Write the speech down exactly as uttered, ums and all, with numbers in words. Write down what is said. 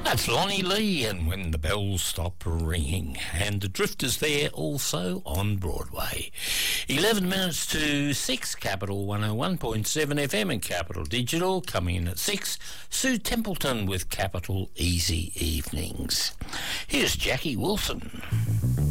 That's Lonnie Lee and When the Bells Stop Ringing. And the Drifters there also on Broadway. eleven minutes to six, Capital one oh one point seven F M and Capital Digital. Coming in at six, Sue Templeton with Capital Easy Evenings. Here's Jackie Wilson.